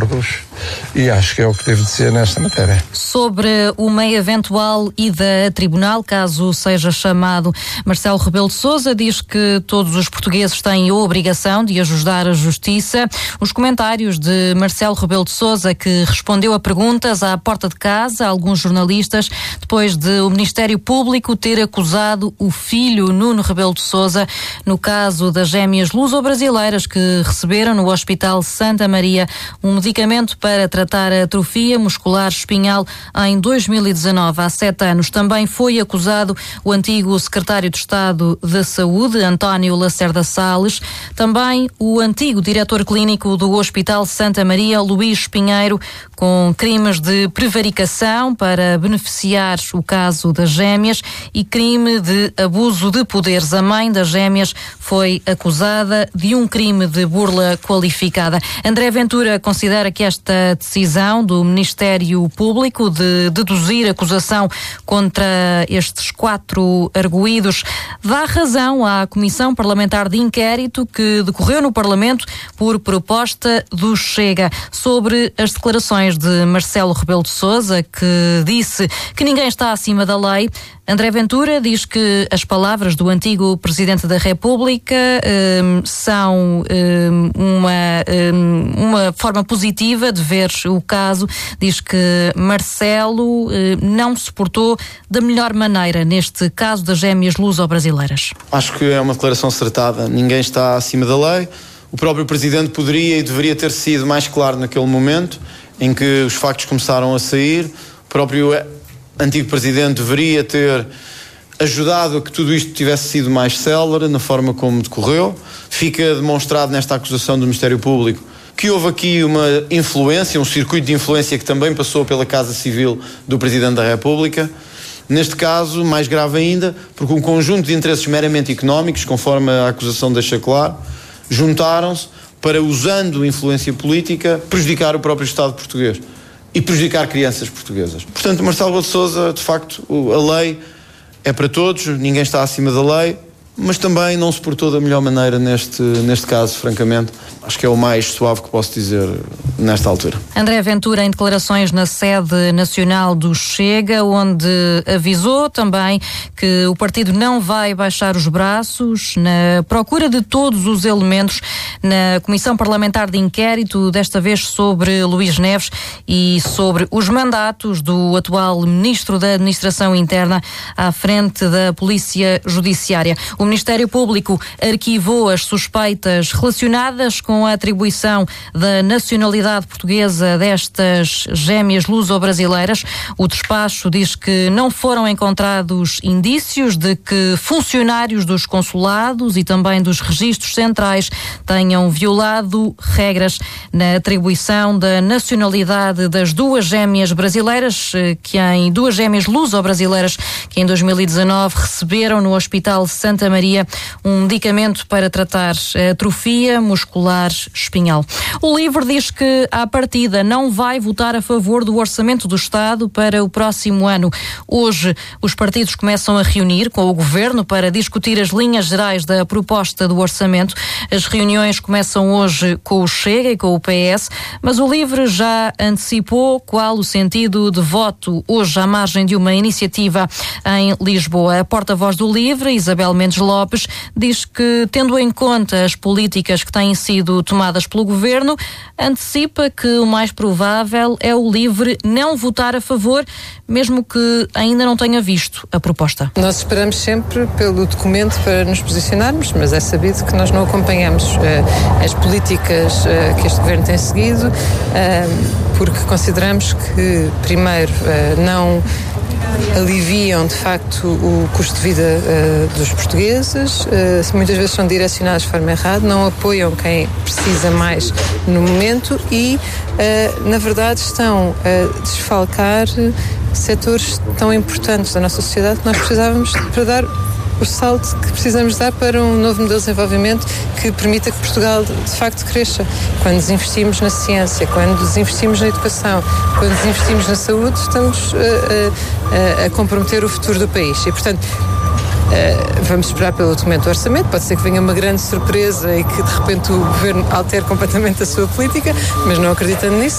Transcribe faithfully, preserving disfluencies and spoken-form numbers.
acusados e acho que é o que devo dizer nesta matéria. Sobre uma eventual ida a tribunal, caso seja chamado, Marcelo Rebelo de Sousa diz que todos os portugueses têm a obrigação de ajudar a justiça. Os comentários de Marcelo Rebelo de Sousa, que respondeu a perguntas à porta de casa a alguns jornalistas, depois de o Ministério Público ter acusado o filho Nuno Rebelo de Sousa no caso das gêmeas luso-brasileiras que receberam no Hospital Santa Maria um medicamento para tratar a atrofia muscular espinhal em dois mil e dezanove, há sete anos. Também foi acusado o antigo secretário de Estado da Saúde, António Lacerda Salles, também o antigo diretor clínico do Hospital Santa Maria, Luís Pinheiro, com crimes de prevaricação para beneficiar o caso das gêmeas e crime de abuso de poderes. A mãe das gêmeas foi acusada de um crime de burla qualificada. André Ventura considera que esta decisão do Ministério Público de deduzir acusação contra estes quatro arguídos dá razão à Comissão Parlamentar de Inquérito que decorreu no Parlamento por proposta do Chega sobre as declarações de Marcelo Rebelo de Sousa, que disse que ninguém está acima da lei. André Ventura diz que as palavras do antigo Presidente da República um, são um, uma, um, uma forma positiva de ver o caso. Diz que Marcelo um, não se portou da melhor maneira neste caso das gêmeas luso-brasileiras. Acho que é uma declaração acertada. Ninguém está acima da lei. O próprio Presidente poderia e deveria ter sido mais claro naquele momento em que os factos começaram a sair. O próprio antigo Presidente deveria ter ajudado a que tudo isto tivesse sido mais célere na forma como decorreu. Fica demonstrado nesta acusação do Ministério Público que houve aqui uma influência, um circuito de influência que também passou pela Casa Civil do Presidente da República. Neste caso, mais grave ainda, porque um conjunto de interesses meramente económicos, conforme a acusação deixa claro, juntaram-se para, usando influência política, prejudicar o próprio Estado português e prejudicar crianças portuguesas. Portanto, Marcelo Rebelo de Sousa, de facto, a lei é para todos, ninguém está acima da lei, mas também não se portou da melhor maneira neste, neste caso, francamente. Acho que é o mais suave que posso dizer nesta altura. André Ventura, em declarações na sede nacional do Chega, onde avisou também que o partido não vai baixar os braços na procura de todos os elementos na Comissão Parlamentar de Inquérito, desta vez sobre Luís Neves e sobre os mandatos do atual Ministro da Administração Interna à frente da Polícia Judiciária. O Ministério Público arquivou as suspeitas relacionadas com a atribuição da nacionalidade portuguesa destas gêmeas luso-brasileiras. O despacho diz que não foram encontrados indícios de que funcionários dos consulados e também dos registros centrais tenham violado regras na atribuição da nacionalidade das duas gêmeas brasileiras, que em duas gêmeas luso-brasileiras que em dois mil e dezanove receberam no Hospital Santa Maria um medicamento para tratar a atrofia muscular espinhal. O LIVRE diz que, à partida, não vai votar a favor do Orçamento do Estado para o próximo ano. Hoje, os partidos começam a reunir com o Governo para discutir as linhas gerais da proposta do Orçamento. As reuniões começam hoje com o Chega e com o P S, mas o LIVRE já antecipou qual o sentido de voto hoje à margem de uma iniciativa em Lisboa. A porta-voz do LIVRE, Isabel Mendes Lopes, diz que, tendo em conta as políticas que têm sido tomadas pelo Governo, antecipa que o mais provável é o LIVRE não votar a favor, mesmo que ainda não tenha visto a proposta. Nós esperamos sempre pelo documento para nos posicionarmos, mas é sabido que nós não acompanhamos uh, as políticas uh, que este Governo tem seguido, uh, porque consideramos que, primeiro, uh, não aliviam de facto o custo de vida uh, dos portugueses, uh, muitas vezes são direcionados de forma errada, não apoiam quem precisa mais no momento e, uh, na verdade, estão a desfalcar setores tão importantes da nossa sociedade que nós precisávamos para dar o salto que precisamos dar para um novo modelo de desenvolvimento que permita que Portugal de facto cresça. Quando desinvestimos na ciência, quando desinvestimos na educação, quando desinvestimos na saúde, estamos uh, uh, a comprometer o futuro do país. E, portanto, Uh, vamos esperar pelo documento do orçamento. Pode ser que venha uma grande surpresa e que de repente o Governo altere completamente a sua política, mas não acreditando nisso.